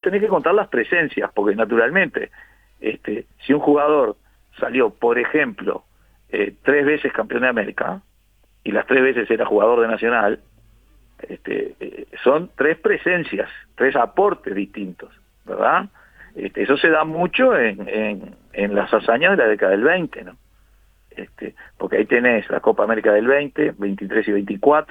tenés que contar las presencias, porque naturalmente, si un jugador salió, por ejemplo, 3 veces campeón de América, y las 3 veces era jugador de Nacional, son 3 presencias, 3 aportes distintos, ¿verdad? Eso se da mucho en las hazañas de la década del 20, ¿no? Porque ahí tenés la Copa América del 20, 23 y 24,